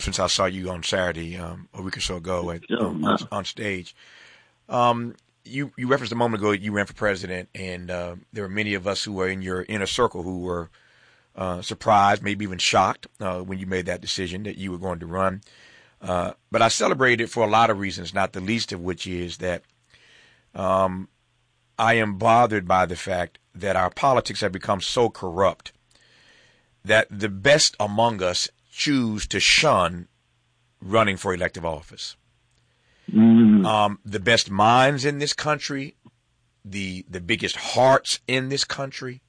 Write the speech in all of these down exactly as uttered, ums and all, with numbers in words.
since I saw you on Saturday um, a week or so ago at, Sure, um, no. on, on stage. Um, you, you referenced a moment ago you ran for president, and uh, there were many of us who were in your inner circle who were uh, surprised, maybe even shocked uh, when you made that decision that you were going to run. Uh, but I celebrated it for a lot of reasons, not the least of which is that um, I am bothered by the fact that our politics have become so corrupt that the best among us choose to shun running for elective office. Mm. Um, the best minds in this country, the the biggest hearts in this country,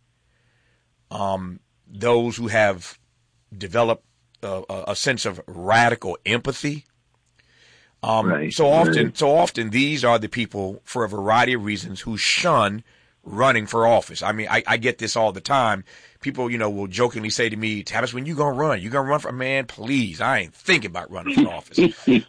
um, those who have developed a, a sense of radical empathy. Um, Right, so often, right. so often, these are the people, for a variety of reasons, who shun running for office. I mean, I, I get this all the time. People, you know, will jokingly say to me, Tavis, when you gonna run? You gonna run for, man, please, I ain't thinking about running for office. uh,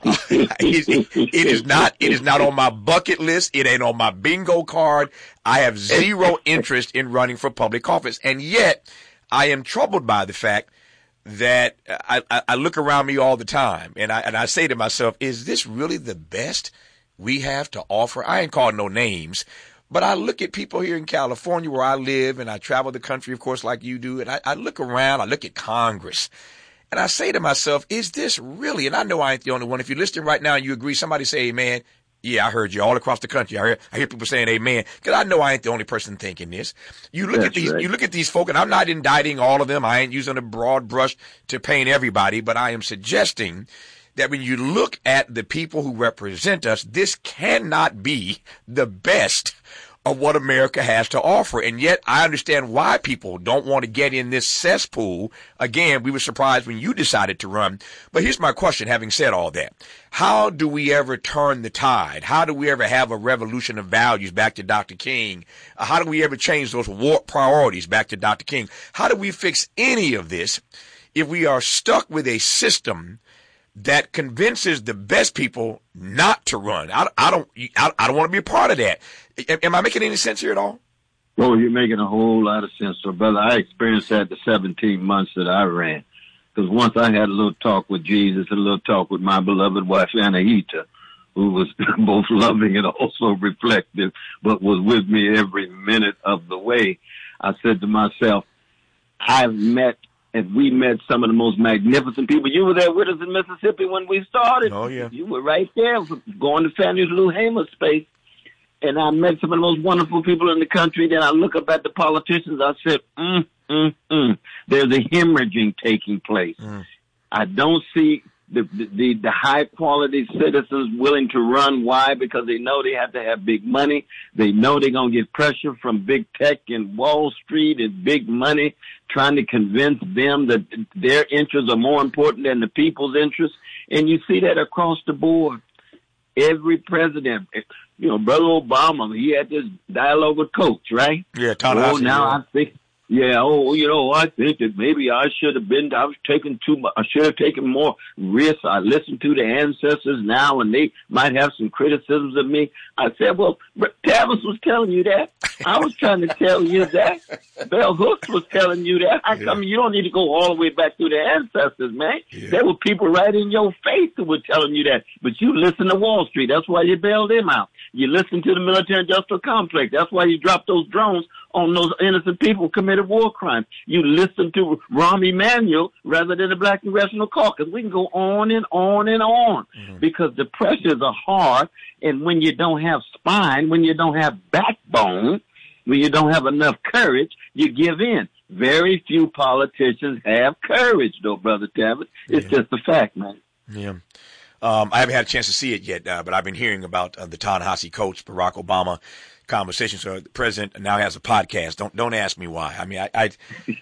it, it is not, it is not on my bucket list. It ain't on my bingo card. I have zero interest in running for public office. And yet I am troubled by the fact that I, I, I look around me all the time and I, and I say to myself, is this really the best we have to offer? I ain't calling no names. But I look at people here in California where I live, and I travel the country, of course, like you do, and I, I look around, I look at Congress, and I say to myself, is this really, and I know I ain't the only one. If you're listening right now and you agree, somebody say amen. Yeah, I heard you all across the country. I hear, I hear people saying amen, because I know I ain't the only person thinking this. You look That's at these, right. you look at these folk, and I'm not indicting all of them. I ain't using a broad brush to paint everybody, but I am suggesting that when you look at the people who represent us, this cannot be the best of what America has to offer. And yet I understand why people don't want to get in this cesspool. Again, we were surprised when you decided to run. But here's my question, having said all that. How do we ever turn the tide? How do we ever have a revolution of values, back to Doctor King? Uh, how do we ever change those warped priorities, back to Doctor King? How do we fix any of this if we are stuck with a system that convinces the best people not to run? I, I don't, I, I don't want to be a part of that. Am I making any sense here at all? Oh, you're making a whole lot of sense. So, brother, I experienced that the seventeen months that I ran. Because once I had a little talk with Jesus, a little talk with my beloved wife, Anahita, who was both loving and also reflective, but was with me every minute of the way, I said to myself, I've met and we met some of the most magnificent people. You were there with us in Mississippi when we started. Oh, yeah. You were right there going to Fannie's Little Hamer space. And I met some of the most wonderful people in the country. Then I look up at the politicians. I said, mm, mm, mm. There's a hemorrhaging taking place. Mm. I don't see the, the, the high quality citizens willing to run. Why? Because they know they have to have big money. They know they're going to get pressure from big tech and Wall Street and big money trying to convince them that their interests are more important than the people's interests. And you see that across the board. Every president, you know, Brother Obama, he had this dialogue with Coach, right? Yeah, Tom Oh, House, now yeah. I think, yeah, oh, you know, I think that maybe I should have been, I was taking too much, I should have taken more risks. I listened to the ancestors now, and they might have some criticisms of me. I said, well, Tavis was telling you that. I was trying to tell you that. Bell Hooks was telling you that. How come you don't need to go all the way back through the ancestors, man? Yeah. There were people right in your face who were telling you that. But you listen to Wall Street. That's why you bailed them out. You listen to the military industrial complex. That's why you dropped those drones on those innocent people who committed war crimes. You listen to Rahm Emanuel rather than the Black Congressional Caucus. We can go on and on and on Mm-hmm. because the pressures are hard. And when you don't have spine, when you don't have backbone, when you don't have enough courage, you give in. Very few politicians have courage, though, Brother Tavis. It's Yeah. just a fact, man. Yeah. Um, I haven't had a chance to see it yet, uh, but I've been hearing about uh, the Ta-Nehisi Coates, Barack Obama conversation. So the president now has a podcast. Don't don't ask me why. I mean, I, I,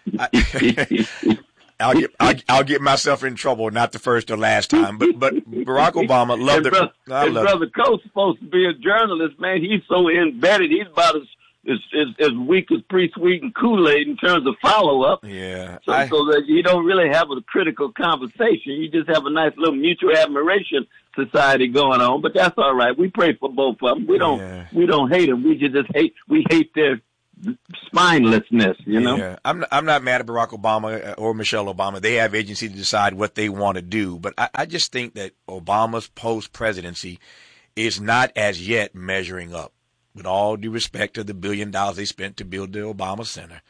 I I'll get I'll, I'll get myself in trouble. Not the first or last time, but but Barack Obama loved it. Brother, I and love Brother Coates supposed to be a journalist, man. He's so embedded. He's about as as as, as weak as pre-sweet and Kool-Aid in terms of follow-up. Yeah. So, I, so that you don't really have a critical conversation. You just have a nice little mutual admiration society going on. But that's all right. We pray for both of them. We don't Yeah. we don't hate them. We just hate we hate their spinelessness, you know? Yeah, I'm I'm not mad at Barack Obama or Michelle Obama. They have agency to decide what they want to do. But I, I just think that Obama's post-presidency is not as yet measuring up. With all due respect to the billion dollars they spent to build the Obama Center,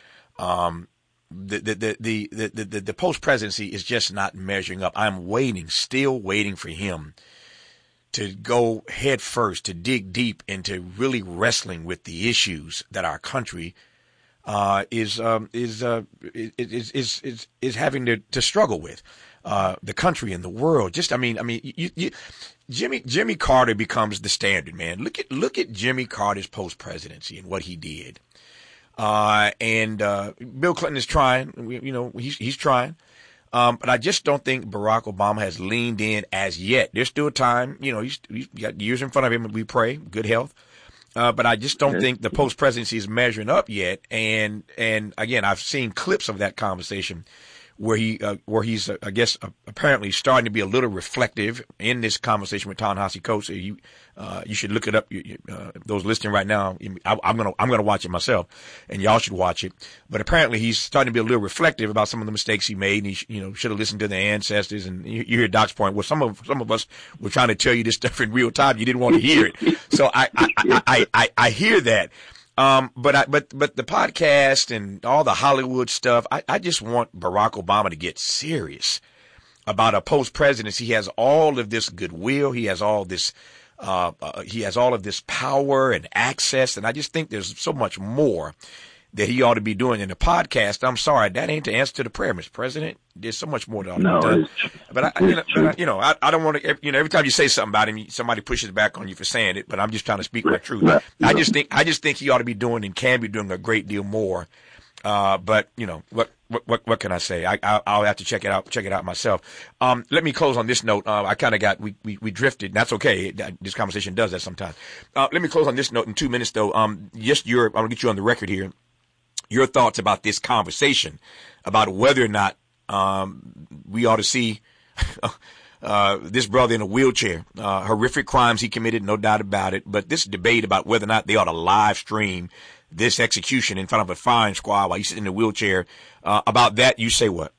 um, the the the the the, the, the post-presidency is just not measuring up. I'm waiting, still waiting for him to go head first, to dig deep into really wrestling with the issues that our country uh, is um, is, uh, is is is is having to, to struggle with. Uh, the country and the world. Just, I mean, I mean, you, you, Jimmy Jimmy Carter becomes the standard, man. Look at look at Jimmy Carter's post presidency and what he did. Uh, and uh, Bill Clinton is trying. You know, he's he's trying. Um, but I just don't think Barack Obama has leaned in as yet. There's still time. You know, he's, he's got years in front of him. We pray good health. Uh, but I just don't think the post presidency is measuring up yet. And and again, I've seen clips of that conversation where he, uh, where he's, uh, I guess, uh, apparently starting to be a little reflective in this conversation with Ta-Nehisi Coates. You, uh, you should look it up. You, you, uh, those listening right now, I, I'm gonna, I'm gonna watch it myself, and y'all should watch it. But apparently, he's starting to be a little reflective about some of the mistakes he made, and he, you know, should have listened to the ancestors. And you, you hear Doc's point. Well, some of, some of us were trying to tell you this stuff in real time. You didn't want to hear it. So I, I, I, I, I, I hear that. Um, but I, but, but the podcast and all the Hollywood stuff, I, I just want Barack Obama to get serious about a post-presidency. He has all of this goodwill. He has all this, uh, uh, he has all of this power and access. And I just think there's so much more that he ought to be doing in the podcast. I'm sorry, that ain't the answer to the prayer, Mister President. There's so much more that ought to no, be done. But I, you know, but I, you know, I, I don't want to, you know, every time you say something about him, somebody pushes back on you for saying it, but I'm just trying to speak my truth. I just think, I just think he ought to be doing and can be doing a great deal more. Uh, but you know, what, what, what, what can I say? I, I'll, I'll have to check it out, check it out myself. Um, let me close on this note. Uh, I kind of got, we, we, we drifted. And that's okay. This conversation does that sometimes. Uh, let me close on this note in two minutes though. Um, just your, I'm gonna get you on the record here. Your thoughts about this conversation about whether or not um, we ought to see uh, this brother in a wheelchair, uh, horrific crimes he committed, no doubt about it. But this debate about whether or not they ought to live stream this execution in front of a firing squad while he's sitting in a wheelchair. Uh, about that, you say what?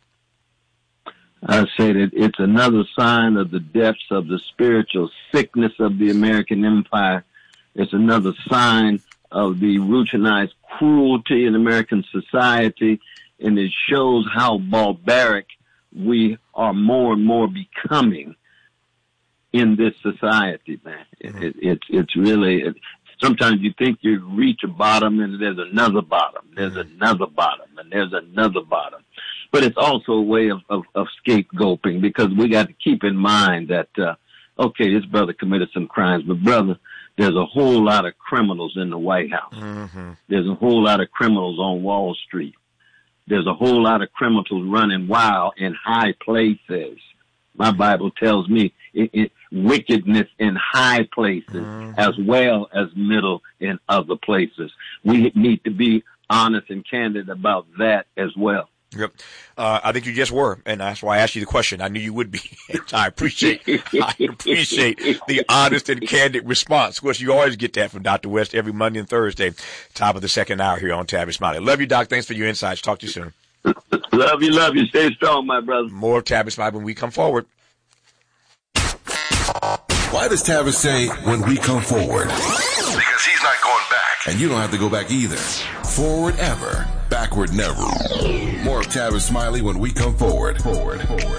I say that it's another sign of the depths of the spiritual sickness of the American empire. It's another sign of the routinized cruelty in American society, and it shows how barbaric we are more and more becoming in this society, man. Mm-hmm. It, it, it's it's really, it, sometimes you think you reach a bottom and there's another bottom, there's mm-hmm. another bottom, and there's another bottom. But it's also a way of, of, of scapegoating, because we got to keep in mind that, uh, okay, this brother committed some crimes, but brother, there's a whole lot of criminals in the White House. Mm-hmm. There's a whole lot of criminals on Wall Street. There's a whole lot of criminals running wild in high places. My Bible tells me it, it, wickedness in high places mm-hmm. as well as middle in other places. We need to be honest and candid about that as well. Yep. Uh, I think you just were, and that's why I asked you the question. I knew you would be. I appreciate, I appreciate the honest and candid response. Of course, you always get that from Doctor West every Monday and Thursday, top of the second hour here on Tabby Smiley. Love you, Doc. Thanks for your insights. Talk to you soon. Love you, love you. Stay strong, my brother. More of Tabby Smiley when we come forward. Why does Tavis say when we come forward? Because he's not going back. And you don't have to go back either. Forward ever. Backward never. More of Tavis Smiley when we come forward. Forward, forward.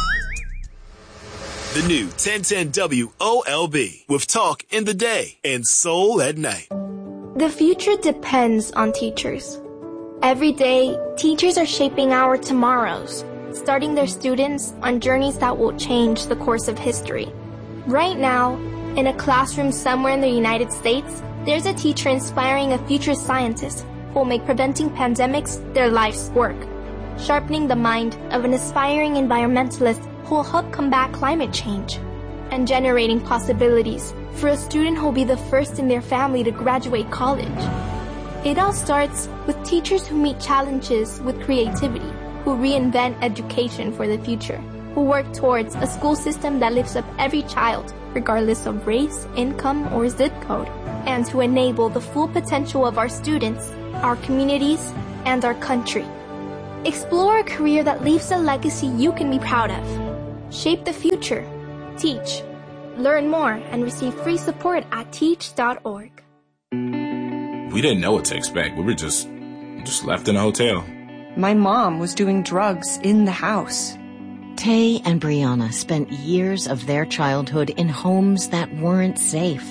The new ten ten W O L B with talk in the day and soul at night. The future depends on teachers. Every day, teachers are shaping our tomorrows, starting their students on journeys that will change the course of history. Right now, in a classroom somewhere in the United States, there's a teacher inspiring a future scientist who will make preventing pandemics their life's work, sharpening the mind of an aspiring environmentalist who will help combat climate change, and generating possibilities for a student who will be the first in their family to graduate college. It all starts with teachers who meet challenges with creativity, who reinvent education for the future, who work towards a school system that lifts up every child, regardless of race, income, or zip code, and to enable the full potential of our students our communities, and our country. Explore a career that leaves a legacy you can be proud of. Shape the future. Teach. Learn more and receive free support at teach dot org. We didn't know what to expect. We were just, just left in a hotel. My mom was doing drugs in the house. Tay and Brianna spent years of their childhood in homes that weren't safe.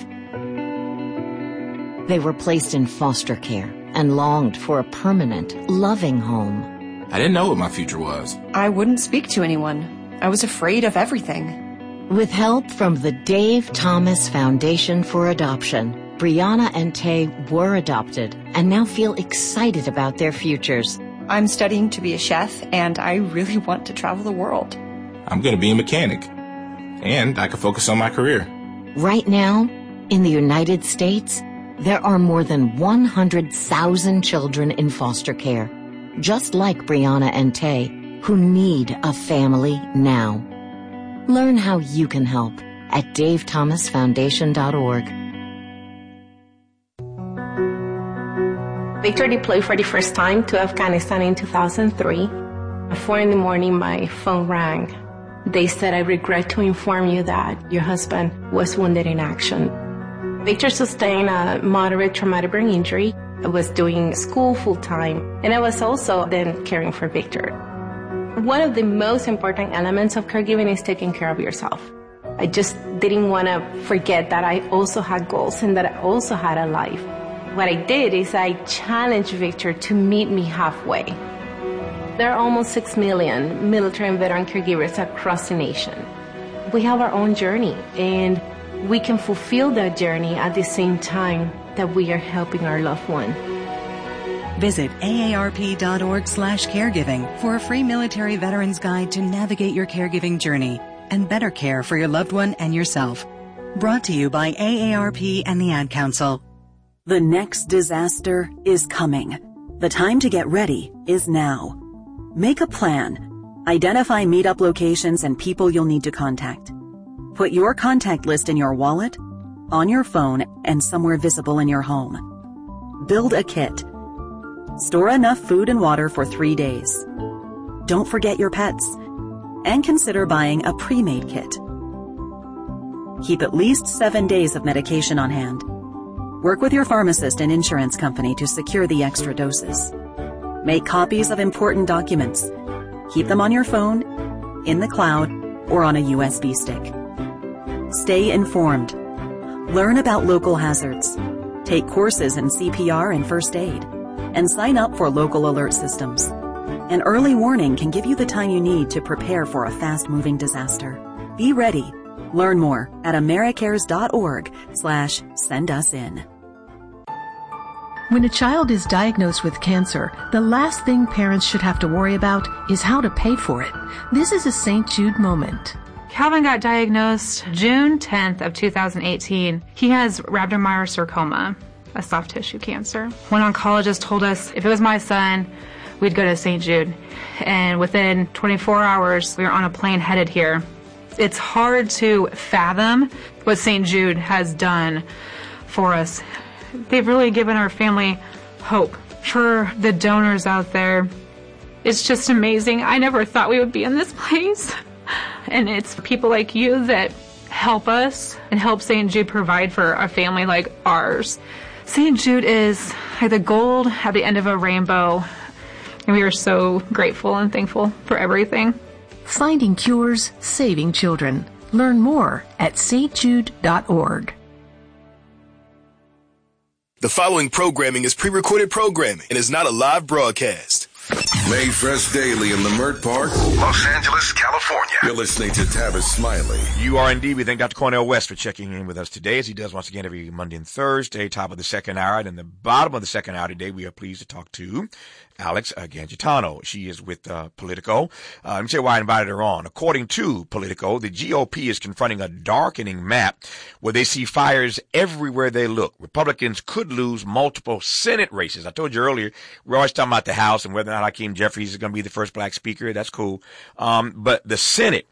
They were placed in foster care and longed for a permanent, loving home. I didn't know what my future was. I wouldn't speak to anyone. I was afraid of everything. With help from the Dave Thomas Foundation for Adoption, Brianna and Tay were adopted and now feel excited about their futures. I'm studying to be a chef, and I really want to travel the world. I'm going to be a mechanic, and I can focus on my career. Right now, in the United States, there are more than one hundred thousand children in foster care, just like Brianna and Tay, who need a family now. Learn how you can help at dave thomas foundation dot org. Victor deployed for the first time to Afghanistan in two thousand three. At four in the morning, my phone rang. They said, "I regret to inform you that your husband was wounded in action." Victor sustained a moderate traumatic brain injury. I was doing school full-time, and I was also then caring for Victor. One of the most important elements of caregiving is taking care of yourself. I just didn't want to forget that I also had goals and that I also had a life. What I did is I challenged Victor to meet me halfway. There are almost six million military and veteran caregivers across the nation. We have our own journey, and we can fulfill that journey at the same time that we are helping our loved one. Visit A A R P dot org slash caregiving for a free military veterans guide to navigate your caregiving journey and better care for your loved one and yourself. Brought to you by A A R P and the Ad Council. The next disaster is coming. The time to get ready is now. Make a plan. Identify meetup locations and people you'll need to contact. Put your contact list in your wallet, on your phone, and somewhere visible in your home. Build a kit. Store enough food and water for three days. Don't forget your pets. And consider buying a pre-made kit. Keep at least seven days of medication on hand. Work with your pharmacist and insurance company to secure the extra doses. Make copies of important documents. Keep them on your phone, in the cloud, or on a U S B stick. Stay informed. Learn about local hazards. Take courses in C P R and first aid. And sign up for local alert systems. An early warning can give you the time you need to prepare for a fast-moving disaster. Be ready. Learn more at americares dot org slash send us in. When a child is diagnosed with cancer, the last thing parents should have to worry about is how to pay for it. This is a Saint Jude moment. Calvin got diagnosed June tenth of two thousand eighteen. He has rhabdomyosarcoma, a soft tissue cancer. One oncologist told us if it was my son, we'd go to Saint Jude. And within twenty-four hours, we were on a plane headed here. It's hard to fathom what Saint Jude has done for us. They've really given our family hope. For the donors out there, it's just amazing. I never thought we would be in this place. And it's people like you that help us and help Saint Jude provide for a family like ours. Saint Jude is like the gold at the end of a rainbow. And we are so grateful and thankful for everything. Finding cures, saving children. Learn more at saint jude dot org. The following programming is pre-recorded programming and is not a live broadcast. Made fresh daily in the Mert Park, Los Angeles, California. You're listening to Tavis Smiley. You are indeed. We thank Doctor Cornel West for checking in with us today, as he does once again every Monday and Thursday, top of the second hour. And in the bottom of the second hour today, we are pleased to talk to Alex uh, Gangitano. She is with uh, Politico. Uh, let me tell you why I invited her on. According to Politico, the G O P is confronting a darkening map where they see fires everywhere they look. Republicans could lose multiple Senate races. I told you earlier, we're always talking about the House and whether or not Hakeem Jeffries is going to be the first black speaker. That's cool. Um, but the Senate,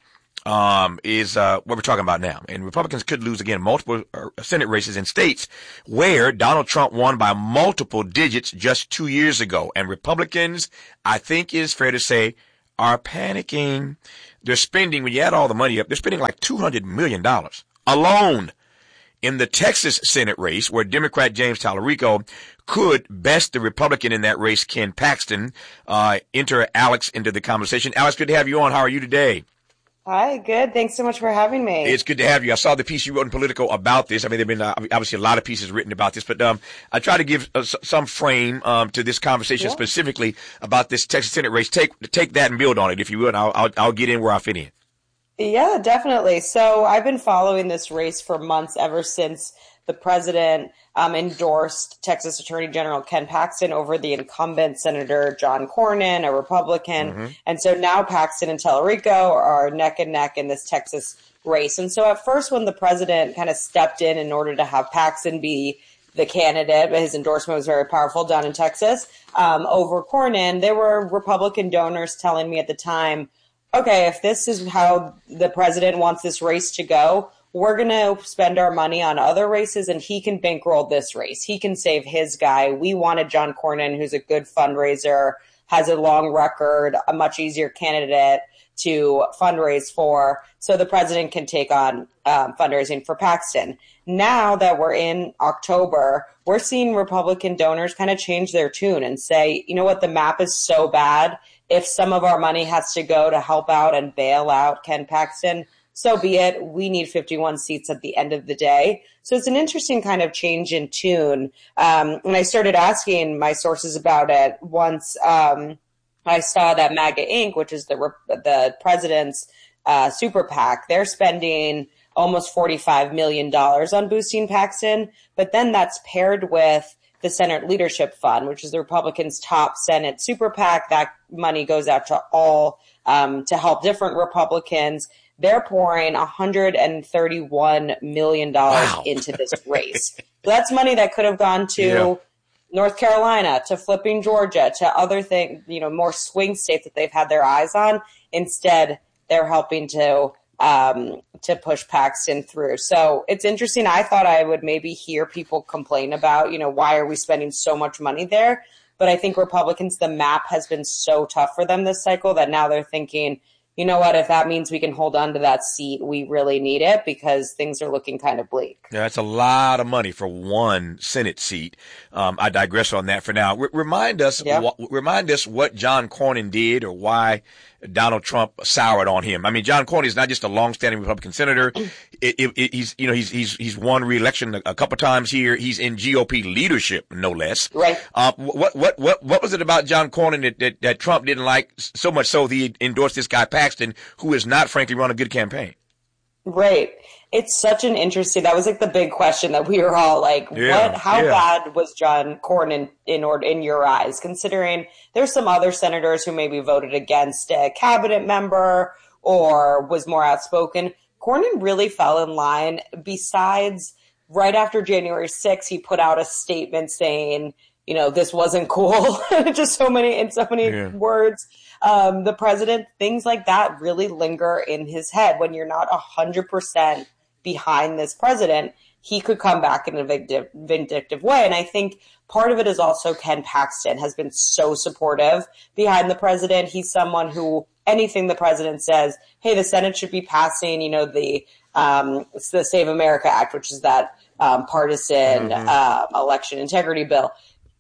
um, is uh, what we're talking about now. And Republicans could lose again multiple uh, Senate races in states where Donald Trump won by multiple digits just two years ago. And Republicans, I think it is fair to say, are panicking. They're spending, when you add all the money up, they're spending like two hundred million dollars alone in the Texas Senate race, where Democrat James Tallarico could best the Republican in that race, Ken Paxton. Uh, enter Alex into the conversation. Alex, good to have you on. How are you today? Hi, good. Thanks so much for having me. It's good to have you. I saw the piece you wrote in Politico about this. I mean, there have been uh, obviously a lot of pieces written about this, but um, I try to give uh, some frame um, to this conversation, yeah. specifically about this Texas Senate race. Take take that and build on it, if you would. I'll, I'll, I'll get in where I fit in. Yeah, definitely. So I've been following this race for months, ever since the president um, endorsed Texas Attorney General Ken Paxton over the incumbent Senator John Cornyn, a Republican. Mm-hmm. And so now Paxton and Tallarico are neck and neck in this Texas race. And so at first, when the president kind of stepped in in order to have Paxton be the candidate, his endorsement was very powerful down in Texas, um, over Cornyn, there were Republican donors telling me at the time, okay, if this is how the president wants this race to go, we're going to spend our money on other races and he can bankroll this race. He can save his guy. We wanted John Cornyn, who's a good fundraiser, has a long record, a much easier candidate to fundraise for, so the president can take on um, fundraising for Paxton. Now that we're in October, we're seeing Republican donors kind of change their tune and say, you know what, the map is so bad. If some of our money has to go to help out and bail out Ken Paxton, so be it. We need fifty-one seats at the end of the day. So it's an interesting kind of change in tune. Um, when I started asking my sources about it, once um, I saw that MAGA Incorporated, which is the the president's uh, super PAC, they're spending almost forty-five million dollars on boosting Paxton, but then that's paired with the Senate Leadership Fund, which is the Republicans' top Senate super PAC. That money goes out to all um, to help different Republicans. They're pouring one hundred thirty-one million dollars wow. into this race. So that's money that could have gone to yeah. North Carolina, to flipping Georgia, to other things, you know, more swing states that they've had their eyes on. Instead, they're helping to um, to push Paxton through. So it's interesting. I thought I would maybe hear people complain about, you know, why are we spending so much money there? But I think Republicans, the map has been so tough for them this cycle that now they're thinking, you know what, if that means we can hold on to that seat, we really need it because things are looking kind of bleak. Yeah, that's a lot of money for one Senate seat. Um, I digress on that for now. R- remind us, yep. w- remind us what John Cornyn did or why Donald Trump soured on him. I mean, John Cornyn is not just a longstanding Republican senator. It, it, it, he's, you know, he's he's he's won re-election a, a couple times here. He's in G O P leadership, no less. Right. Uh, what what what what was it about John Cornyn that, that that Trump didn't like so much so that he endorsed this guy Paxton, who has not, frankly, run a good campaign? Right. It's such an interesting, that was like the big question that we were all like, yeah, what, how yeah. bad was John Cornyn in or in your eyes, considering there's some other senators who maybe voted against a cabinet member or was more outspoken. Cornyn really fell in line. Besides, right after January sixth, he put out a statement saying, you know, this wasn't cool. Just so many, in so many yeah. words. Um, the president, things like that really linger in his head. When you're not one hundred percent behind this president, he could come back in a vindictive, vindictive way. And I think part of it is also Ken Paxton has been so supportive behind the president. He's someone who anything the president says, hey, the Senate should be passing, you know, the um, it's the Save America Act, which is that um, partisan mm-hmm. uh, election integrity bill.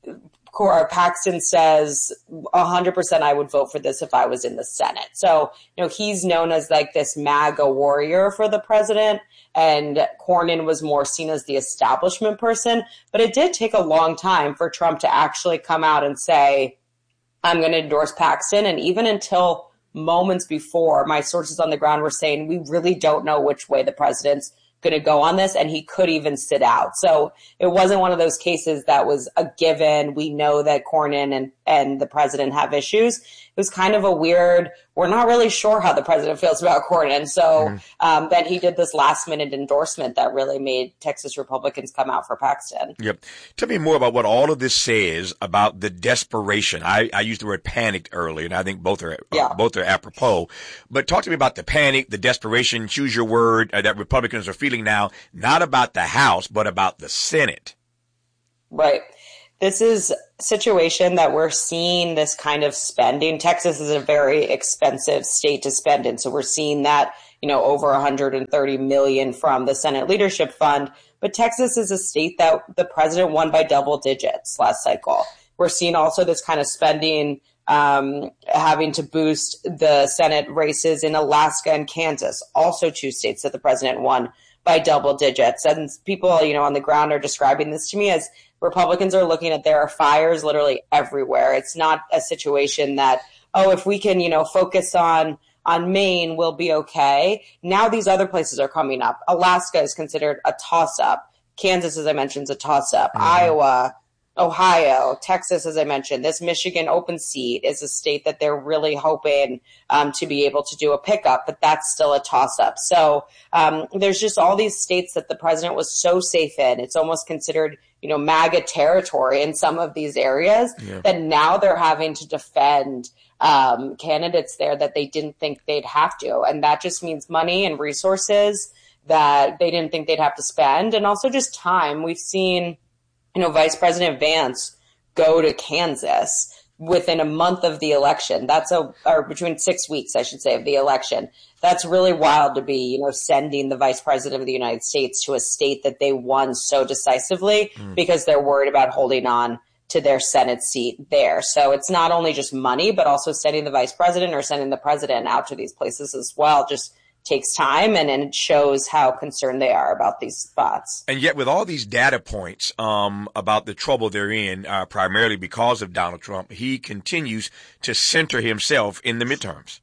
Paxton says one hundred percent I would vote for this if I was in the Senate. So, you know, he's known as like this MAGA warrior for the president, and Cornyn was more seen as the establishment person. But it did take a long time for Trump to actually come out and say, I'm going to endorse Paxton. And even until moments before, my sources on the ground were saying, we really don't know which way the president's going to go on this, and he could even sit out. So it wasn't one of those cases that was a given. We know that Cornyn and, and the president have issues. It was kind of a weird, we're not really sure how the president feels about Cornyn. So mm. um, then he did this last minute endorsement that really made Texas Republicans come out for Paxton. Yep. Tell me more about what all of this says about the desperation. I, I used the word panicked earlier, and I think both are yeah. uh, both are apropos. But talk to me about the panic, the desperation, choose your word, uh, that Republicans are feeling now, not about the House, but about the Senate. Right. This is a situation that we're seeing this kind of spending. Texas is a very expensive state to spend in. So we're seeing that, you know, over one hundred thirty million dollars from the Senate Leadership Fund. But Texas is a state that the president won by double digits last cycle. We're seeing also this kind of spending um, having to boost the Senate races in Alaska and Kansas, also two states that the president won by double digits. And people, you know, on the ground are describing this to me as Republicans are looking at there are fires literally everywhere. It's not a situation that, oh, if we can, you know, focus on on Maine, we'll be okay. Now these other places are coming up. Alaska is considered a toss-up. Kansas, as I mentioned, is a toss-up. Mm-hmm. Iowa, Ohio, Texas, as I mentioned. This Michigan open seat is a state that they're really hoping um, to be able to do a pickup, but that's still a toss-up. So um, there's just all these states that the president was so safe in. It's almost considered, you know, MAGA territory in some of these areas yeah. that now they're having to defend um, candidates there that they didn't think they'd have to. And that just means money and resources that they didn't think they'd have to spend, and also just time. We've seen, you know, Vice President Vance go to Kansas within a month of the election. That's a, or between six weeks, I should say, of the election. That's really wild to be, you know, sending the Vice President of the United States to a state that they won so decisively mm. because they're worried about holding on to their Senate seat there. So it's not only just money, but also sending the Vice President or sending the president out to these places as well. Just takes time, and, and it shows how concerned they are about these spots. And yet with all these data points um, about the trouble they're in, uh, primarily because of Donald Trump, he continues to center himself in the midterms.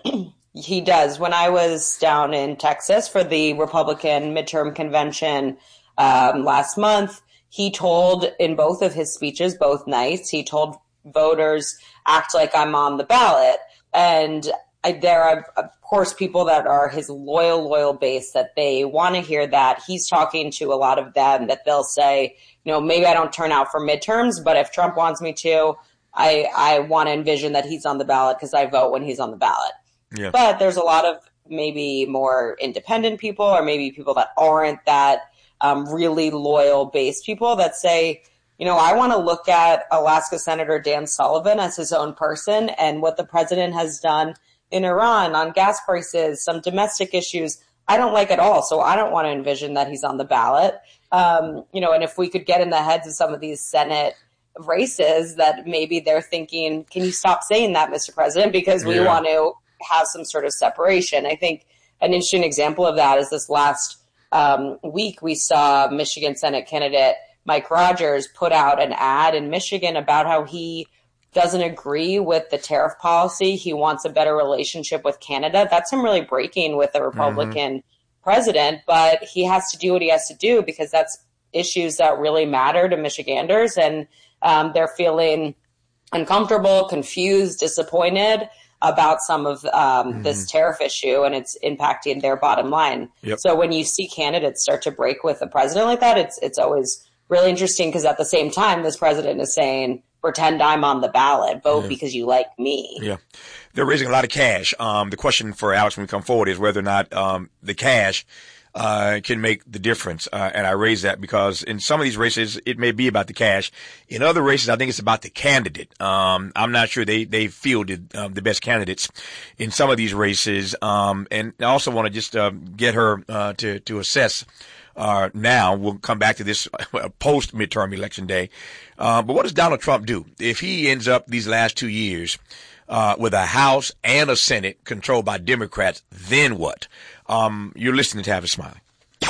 He does. When I was down in Texas for the Republican midterm convention um, last month, he told in both of his speeches, both nights, he told voters, act like I'm on the ballot. And I, there are, of course, people that are his loyal, loyal base that they want to hear that. He's talking to a lot of them that they'll say, you know, maybe I don't turn out for midterms, but if Trump wants me to, I, I want to envision that he's on the ballot because I vote when he's on the ballot. Yeah. But there's a lot of maybe more independent people, or maybe people that aren't that um, really loyal base people that say, you know, I want to look at Alaska Senator Dan Sullivan as his own person, and what the president has done in Iran on gas prices, some domestic issues, I don't like at all. So I don't want to envision that he's on the ballot. Um, you know, and if we could get in the heads of some of these Senate races, that maybe they're thinking, can you stop saying that, Mister President? Because we yeah. want to have some sort of separation. I think an interesting example of that is this last um, week we saw Michigan Senate candidate Mike Rogers put out an ad in Michigan about how he doesn't agree with the tariff policy. He wants a better relationship with Canada. That's him really breaking with the Republican mm-hmm. president, but he has to do what he has to do because that's issues that really matter to Michiganders, and um, they're feeling uncomfortable, confused, disappointed about some of um, mm-hmm. this tariff issue, and it's impacting their bottom line. Yep. So when you see candidates start to break with a president like that, it's it's always really interesting, because at the same time, this president is saying, pretend I'm on the ballot, vote yeah. because you like me. Yeah. They're raising a lot of cash. Um, the question for Alex when we come forward is whether or not um, the cash uh, can make the difference. Uh, and I raise that because in some of these races, it may be about the cash. In other races, I think it's about the candidate. Um, I'm not sure they, they fielded um, the best candidates in some of these races. Um, and I also want to just uh, get her uh, to, to assess Uh, now, we'll come back to this uh, post-midterm election day. Uh, but what does Donald Trump do? If he ends up these last two years uh, with a House and a Senate controlled by Democrats, then what? Um, you're listening to Tavis Smiley.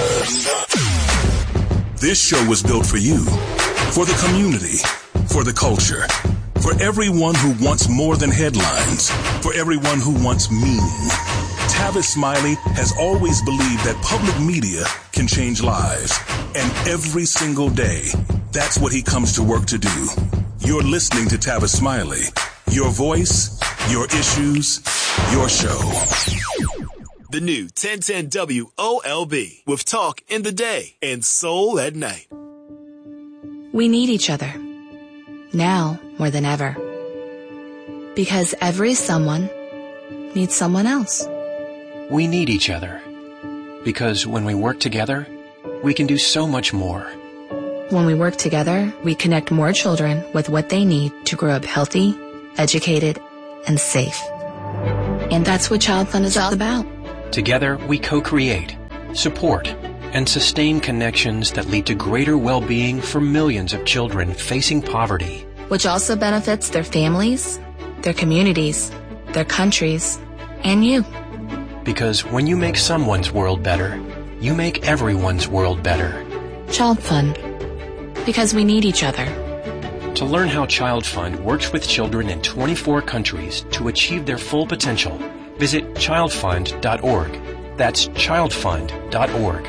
This show was built for you, for the community, for the culture, for everyone who wants more than headlines, for everyone who wants meaning. Tavis Smiley has always believed that public media can change lives. And every single day, that's what he comes to work to do. You're listening to Tavis Smiley Your voice, your issues, your show. The new ten ten W O L B with talk in the day and soul at night. We need each other. Now more than ever. Because every someone needs someone else. We need each other. Because when we work together, we can do so much more. When we work together, we connect more children with what they need to grow up healthy, educated, and safe. And that's what Child Fund is all about. Together, we co-create, support, and sustain connections that lead to greater well-being for millions of children facing poverty. Which also benefits their families, their communities, their countries, and you. Because when you make someone's world better, you make everyone's world better. Child Fund. Because we need each other. To learn how Child Fund works with children in twenty-four countries to achieve their full potential, visit child fund dot org. That's child fund dot org.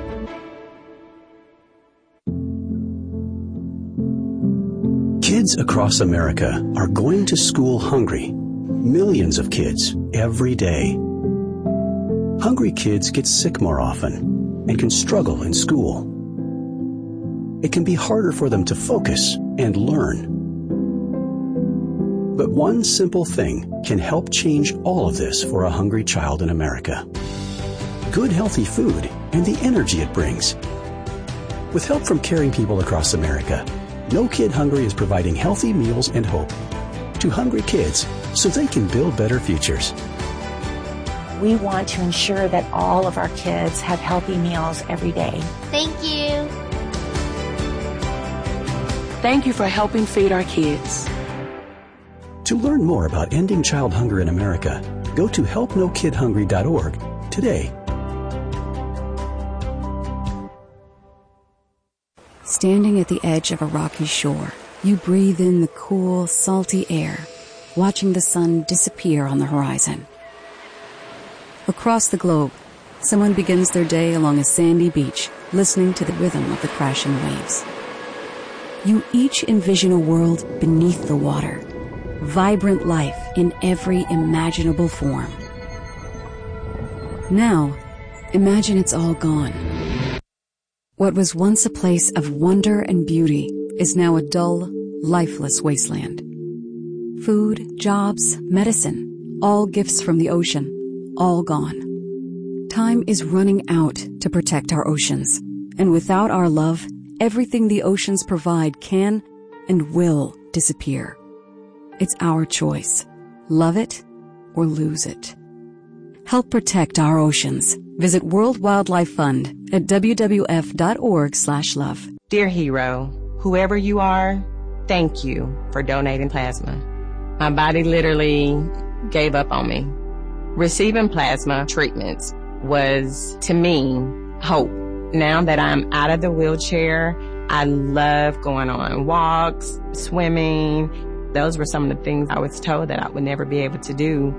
Kids across America are going to school hungry. Millions of kids every day. Hungry kids get sick more often and can struggle in school. It can be harder for them to focus and learn. But one simple thing can help change all of this for a hungry child in America. Good healthy food and the energy it brings. With help from caring people across America, No Kid Hungry is providing healthy meals and hope to hungry kids so they can build better futures. We want to ensure that all of our kids have healthy meals every day. Thank you. Thank you for helping feed our kids. To learn more about ending child hunger in America, go to help no kid hungry dot org today. Standing at the edge of a rocky shore, you breathe in the cool, salty air, watching the sun disappear on the horizon. Across the globe, someone begins their day along a sandy beach, listening to the rhythm of the crashing waves. You each envision a world beneath the water, vibrant life in every imaginable form. Now, imagine it's all gone. What was once a place of wonder and beauty is now a dull, lifeless wasteland. Food, jobs, medicine, all gifts from the ocean, all gone. Time is running out to protect our oceans, and without our love, everything the oceans provide can and will disappear. It's our choice. Love it or lose it. Help protect our oceans. Visit World Wildlife Fund at w w f dot org slash love. Dear hero, whoever you are, thank you for donating plasma. My body literally gave up on me. Receiving plasma treatments was, to me, hope. Now that I'm out of the wheelchair, I love going on walks, swimming. Those were some of the things I was told that I would never be able to do.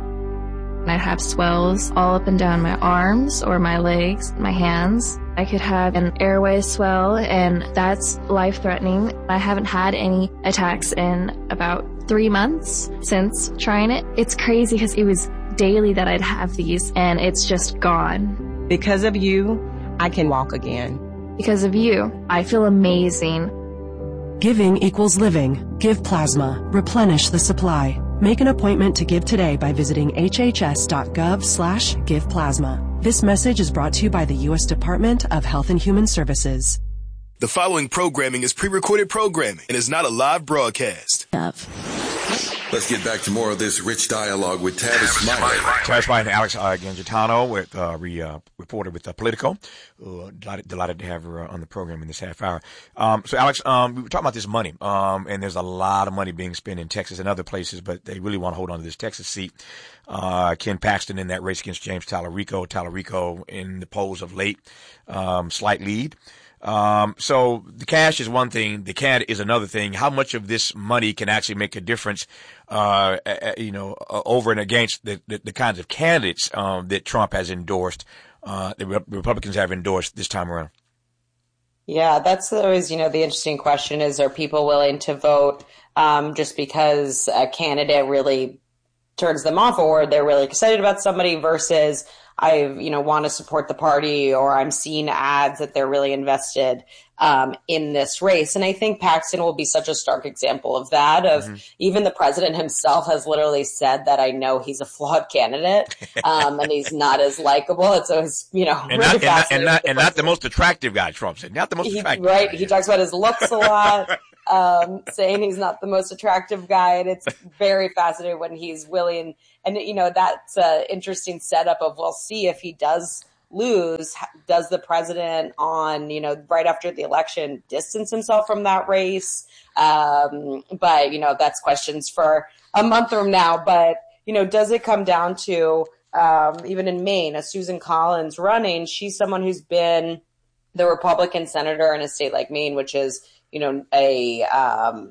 I'd have swells all up and down my arms or my legs, my hands. I could have an airway swell, and that's life-threatening. I haven't had any attacks in about three months since trying it. It's crazy because it was daily that I'd have these, and it's just gone. Because of you, I can walk again. Because of you, I feel amazing. Giving equals living. Give plasma. Replenish the supply. Make an appointment to give today by visiting h h s dot gov slash give plasma. This message is brought to you by the U S Department of Health and Human Services. The following programming is pre-recorded programming and is not a live broadcast. Let's get back to more of this rich dialogue with Tavis Smiley. Tavis Smiley and Alex uh, Gangitano, with, uh, re, uh, reporter with uh, Politico. Uh, delighted, delighted to have her uh, on the program in this half hour. Um, so, Alex, um, we were talking about this money, um, and there's a lot of money being spent in Texas and other places, but they really want to hold on to this Texas seat. Uh, Ken Paxton in that race against James Tallarico. Tallarico in the polls of late, um, slight lead. Um, so the cash is one thing, the C A D is another thing. How much of this money can actually make a difference, uh, uh you know, uh, over and against the, the, the kinds of candidates, um, that Trump has endorsed, uh, the Re- Republicans have endorsed this time around? Yeah, that's always, you know, the interesting question is, are people willing to vote um, just because a candidate really turns them off, or they're really excited about somebody, versus I, you know, want to support the party, or I'm seeing ads that they're really invested um, in this race. And I think Paxton will be such a stark example of that, of mm-hmm. even the president himself has literally said that I know he's a flawed candidate um, and he's not as likable. It's always, you know, and, really not, fascinating. And, not, and, not, and not the most attractive guy, Trump said. Not the most he, attractive Right. guy, He yeah. talks about his looks a lot. Um, saying he's not the most attractive guy. And it's very fascinating when he's willing. And, you know, that's an interesting setup of, we'll see if he does lose. Does the president on, you know, right after the election distance himself from that race? Um, but, you know, that's questions for a month from now. But, you know, does it come down to, um, even in Maine, a Susan Collins running? She's someone who's been the Republican senator in a state like Maine, which is, you know, a, um,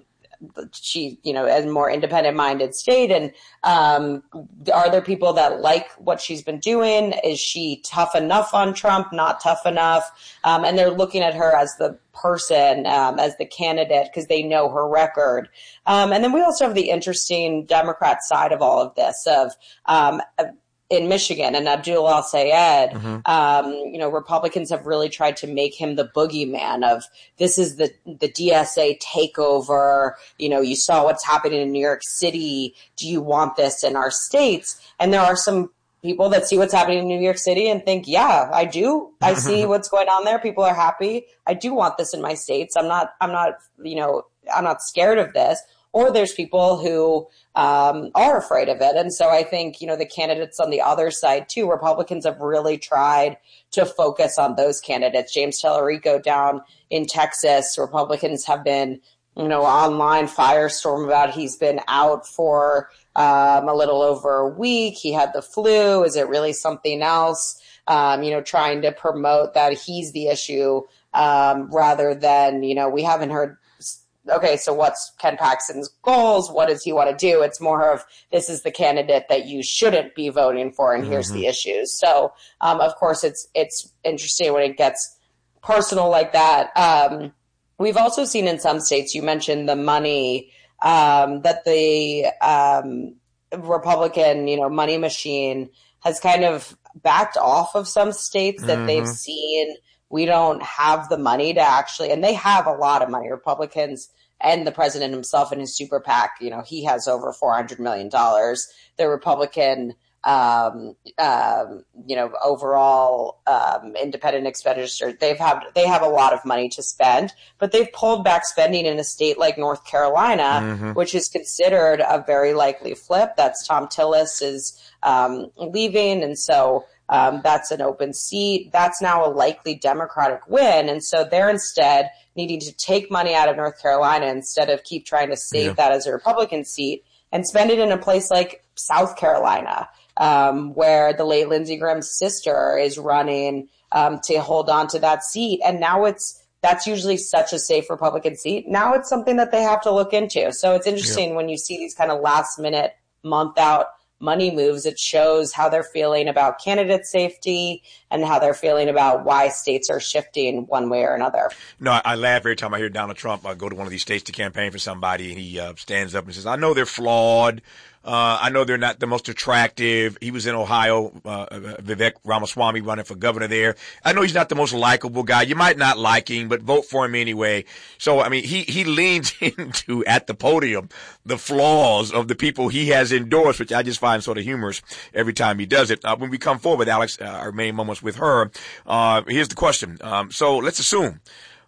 she, you know, a more independent minded state. And, um, are there people that like what she's been doing? Is she tough enough on Trump? Not tough enough? Um, and they're looking at her as the person, um, as the candidate, because they know her record. Um, and then we also have the interesting Democrat side of all of this of, um, in Michigan and Abdul El-Sayed, mm-hmm. um, you know, Republicans have really tried to make him the boogeyman of, this is the, the D S A takeover. You know, you saw what's happening in New York City. Do you want this in our states? And there are some people that see what's happening in New York City and think, yeah, I do. I see what's going on there. People are happy. I do want this in my states. I'm not, I'm not, you know, I'm not scared of this. Or there's people who um, are afraid of it. And so I think, you know, the candidates on the other side, too, Republicans have really tried to focus on those candidates. James Tallarico down in Texas, Republicans have been, you know, online firestorm about he's been out for um, a little over a week. He had the flu. Is it really something else? Um, you know, trying to promote that he's the issue um, rather than, you know, we haven't heard, okay, so what's Ken Paxton's goals? What does he want to do? It's more of, this is the candidate that you shouldn't be voting for, and mm-hmm. here's the issues. So, um, of course, it's it's interesting when it gets personal like that. Um, we've also seen in some states, you mentioned the money, um, that the um, Republican, you know, money machine has kind of backed off of some states that mm-hmm. they've seen. We don't have the money to actually, and they have a lot of money, Republicans and the president himself and his super PAC, you know, he has over four hundred million dollars. The Republican, um, um, you know, overall um, independent expenditure, they've have, they have a lot of money to spend, but they've pulled back spending in a state like North Carolina, mm-hmm. which is considered a very likely flip. That's Tom Tillis is um, leaving. And so Um, that's an open seat. That's now a likely Democratic win. And so they're instead needing to take money out of North Carolina instead of keep trying to save yeah. that as a Republican seat and spend it in a place like South Carolina, um, where the late Lindsey Graham's sister is running um, to hold on to that seat. And now it's that's usually such a safe Republican seat. Now it's something that they have to look into. So it's interesting yeah. when you see these kind of last minute, month out money moves. It shows how they're feeling about candidate safety and how they're feeling about why states are shifting one way or another. No, I, I laugh every time I hear Donald Trump uh, go to one of these states to campaign for somebody, and he uh, stands up and says, I know they're flawed. Uh, I know they're not the most attractive. He was in Ohio, uh, Vivek Ramaswamy running for governor there. I know he's not the most likable guy. You might not like him, but vote for him anyway. So, I mean, he, he leans into, at the podium, the flaws of the people he has endorsed, which I just find sort of humorous every time he does it. Uh, when we come forward, Alex, uh, our main moments with her, uh, here's the question. Um, so let's assume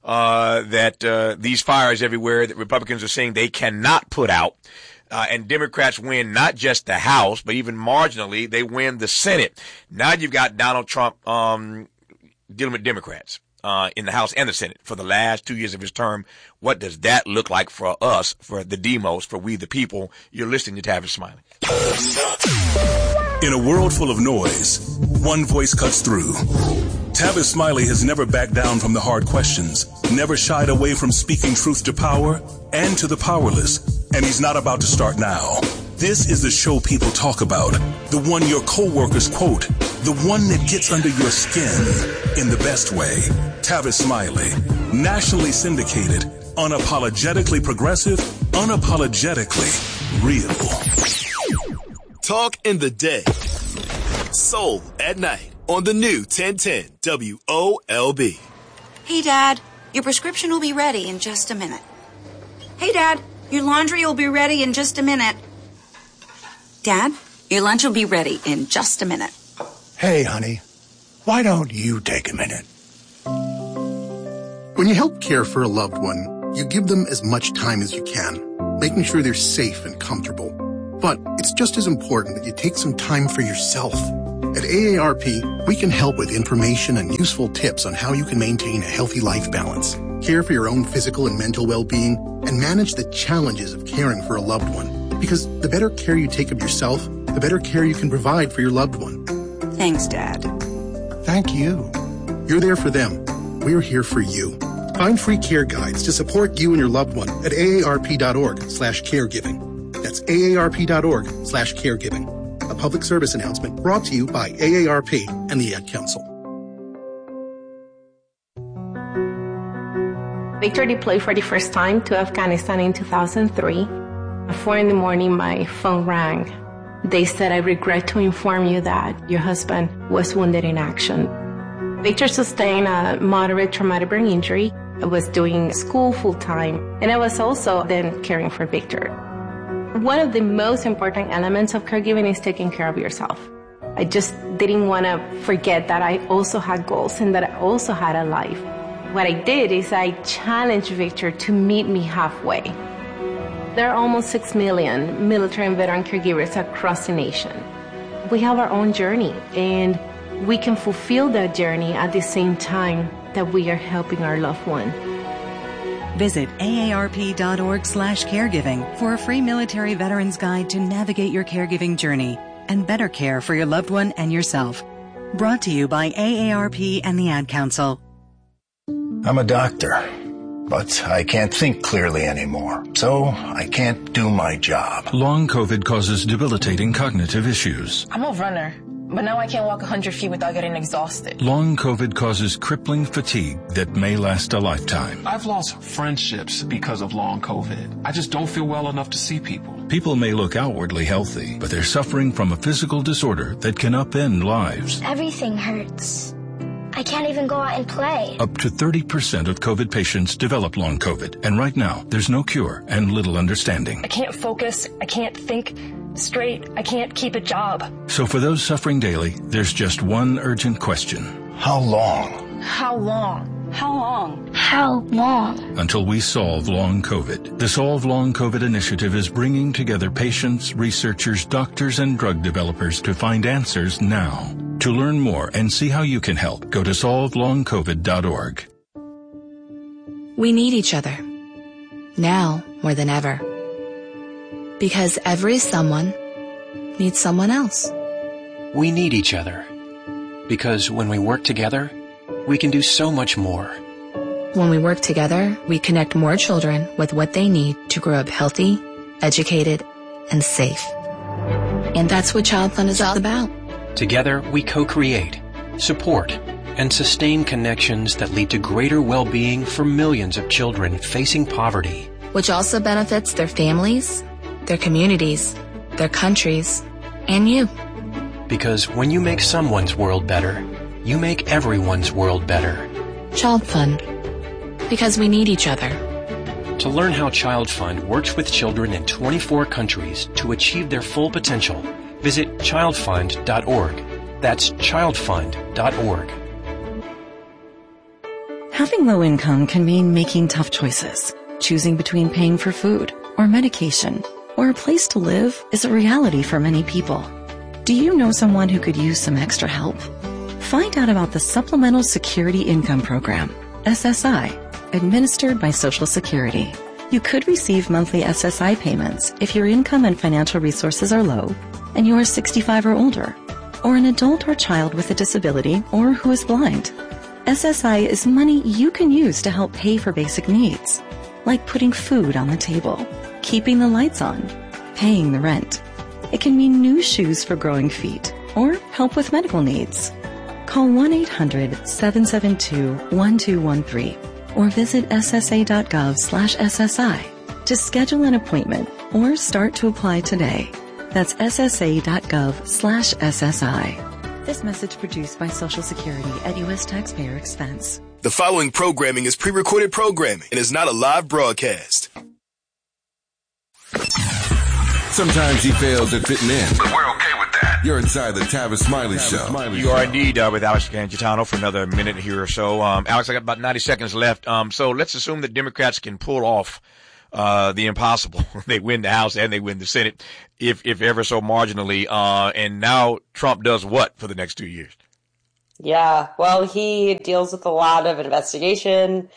uh, that uh, these fires everywhere that Republicans are saying they cannot put out, Uh, and Democrats win not just the House, but even marginally, they win the Senate. Now you've got Donald Trump um, dealing with Democrats uh, in the House and the Senate for the last two years of his term. What does that look like for us, for the demos, for we the people? You're listening to Tavis Smiley. In a world full of noise, one voice cuts through. Tavis Smiley has never backed down from the hard questions, never shied away from speaking truth to power and to the powerless, and he's not about to start now. This is the show people talk about, the one your coworkers quote, the one that gets under your skin in the best way. Tavis Smiley. Nationally syndicated, unapologetically progressive, unapologetically real. Talk in the day. Soul at night on the new ten ten W O L B. Hey, Dad, your prescription will be ready in just a minute. Hey, Dad, your laundry will be ready in just a minute. Dad, your lunch will be ready in just a minute. Hey, honey, why don't you take a minute? When you help care for a loved one, you give them as much time as you can, making sure they're safe and comfortable. But it's just as important that you take some time for yourself. At A A R P, we can help with information and useful tips on how you can maintain a healthy life balance, care for your own physical and mental well-being, and manage the challenges of caring for a loved one. Because the better care you take of yourself, the better care you can provide for your loved one. Thanks, Dad. Thank you. You're there for them. We're here for you. Find free care guides to support you and your loved one at aarp.org slash caregiving. That's aarp.org slash caregiving. A public service announcement brought to you by A A R P and the Ad Council. Victor deployed for the first time to Afghanistan in two thousand three. At four in the morning, my phone rang. They said, I regret to inform you that your husband was wounded in action. Victor sustained a moderate traumatic brain injury. I was doing school full-time, and I was also then caring for Victor. One of the most important elements of caregiving is taking care of yourself. I just didn't want to forget that I also had goals and that I also had a life. What I did is I challenged Victor to meet me halfway. There are almost six million military and veteran caregivers across the nation. We have our own journey, and we can fulfill that journey at the same time that we are helping our loved one. Visit aarp.org slash caregiving for a free military veterans guide to navigate your caregiving journey and better care for your loved one and yourself. Brought to you by A A R P and the Ad Council. I'm a doctor, but I can't think clearly anymore, so I can't do my job. Long COVID causes debilitating cognitive issues. I'm a runner, but now I can't walk one hundred feet without getting exhausted. Long COVID causes crippling fatigue that may last a lifetime. I've lost friendships because of long COVID. I just don't feel well enough to see people. People may look outwardly healthy, but they're suffering from a physical disorder that can upend lives. Everything hurts. I can't even go out and play. Up to thirty percent of COVID patients develop long COVID, and right now, there's no cure and little understanding. I can't focus. I can't think straight. I can't keep a job. So for those suffering daily, there's just one urgent question. How long? How long? How long? How long? Until we solve long COVID. The Solve Long COVID initiative is bringing together patients, researchers, doctors, and drug developers to find answers now. To learn more and see how you can help, go to solve long covid dot org. We need each other. Now more than ever. Because every someone needs someone else. We need each other. Because when we work together, we can do so much more. When we work together, we connect more children with what they need to grow up healthy, educated, and safe. And that's what Child Fund is all about. Together, we co-create, support, and sustain connections that lead to greater well-being for millions of children facing poverty. Which also benefits their families, their communities, their countries, and you. Because when you make someone's world better, you make everyone's world better. Child Fund. Because we need each other. To learn how Child Fund works with children in twenty-four countries to achieve their full potential, visit child fund dot org. That's child fund dot org. Having low income can mean making tough choices. Choosing between paying for food or medication or a place to live is a reality for many people. Do you know someone who could use some extra help? Find out about the Supplemental Security Income Program, S S I, administered by Social Security. You could receive monthly S S I payments if your income and financial resources are low and you are sixty-five or older, or an adult or child with a disability or who is blind. S S I is money you can use to help pay for basic needs, like putting food on the table, keeping the lights on, paying the rent. It can mean new shoes for growing feet or help with medical needs. Call one eight hundred seven seven two one two one three or visit S S A dot gov slash S S I to schedule an appointment or start to apply today. That's S S A dot gov slash S S I. This message produced by Social Security at U S taxpayer expense. The following programming is pre-recorded programming and is not a live broadcast. Sometimes he fails at fitting in, but we're okay with that. You're inside the Tavis Smiley Tavis Show. Smiley you are indeed uh, with Alex Cangitano for another minute here or so. Um, Alex, I got about ninety seconds left. Um, so let's assume that Democrats can pull off uh, the impossible. They win the House and they win the Senate, if if ever so marginally. Uh, and now Trump does what for the next two years? Yeah, well, he deals with a lot of investigation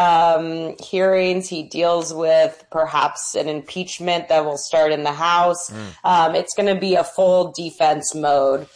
um, hearings. He deals with perhaps an impeachment that will start in the House. Mm. Um, it's going to be a full defense mode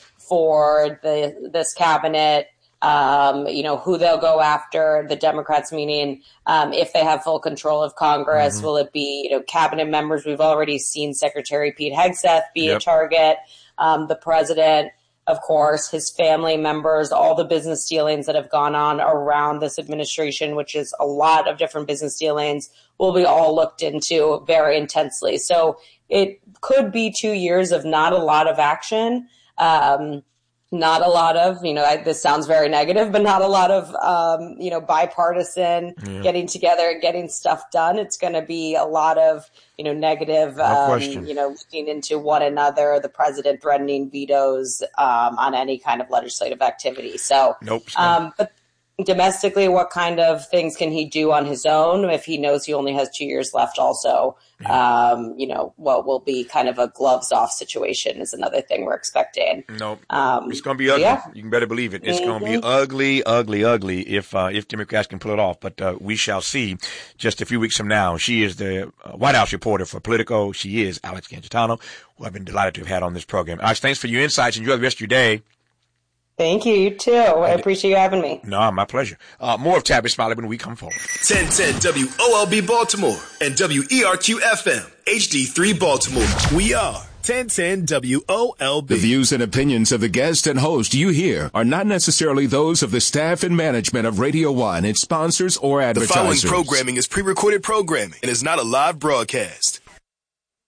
for the this cabinet. Um, you know, who they'll go after, the Democrats, meaning um, if they have full control of Congress, mm-hmm. will it be, you know, cabinet members? We've already seen Secretary Pete Hegseth be yep. a target, um, the president, of course, his family members, all the business dealings that have gone on around this administration, which is a lot of different business dealings, will be all looked into very intensely. So it could be two years of not a lot of action. Um, Not a lot of, you know, I, this sounds very negative, but not a lot of, um, you know, bipartisan yeah. getting together and getting stuff done. It's going to be a lot of, you know, negative, no um, you know, looking into one another, the president threatening vetoes um, on any kind of legislative activity. So, nope. Um, but domestically, what kind of things can he do on his own if he knows he only has two years left also? Yeah. Um, you know, what will be kind of a gloves off situation is another thing we're expecting. No, um, it's going to be ugly. Yeah. You can better believe it. It's mm-hmm. going to be ugly, ugly, ugly if uh, if Democrats can pull it off. But uh, we shall see just a few weeks from now. She is the uh, White House reporter for Politico. She is Alex Cangitano, who I've been delighted to have had on this program. Alex, thanks for your insights. Enjoy the rest of your day. Thank you. You too. I appreciate you having me. No, my pleasure. Uh, more of Tavis Smiley when we come forward. ten ten W O L B Baltimore and W E R Q F M H D three Baltimore. We are ten ten W O L B. The views and opinions of the guest and host you hear are not necessarily those of the staff and management of Radio One, its sponsors, or advertisers. The following programming is pre-recorded programming and is not a live broadcast.